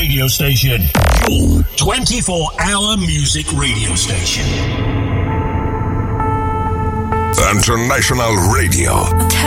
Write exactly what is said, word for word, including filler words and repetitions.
radio station. Your twenty-four hour music radio station. International Radio.